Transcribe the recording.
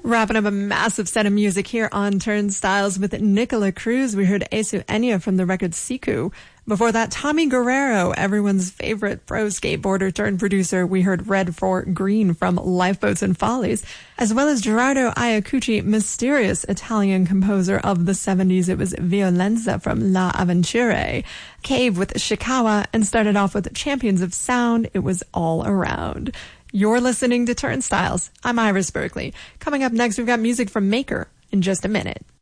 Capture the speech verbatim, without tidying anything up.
Wrapping up a massive set of music here on Turnstiles with Nicola Cruz. We heard Esu Enya from the record Siku. Before that, Tommy Guerrero, everyone's favorite pro skateboarder turned producer. We heard Red for Green from Lifeboats and Follies, as well as Gerardo Iacucci, mysterious Italian composer of the seventies. It was Violenza from La Avventure. Cave with Shikawa, and started off with Champions of Sound. It was All Around. You're listening to Turnstiles. I'm Iris Berkeley. Coming up next, we've got music from Maker in just a minute.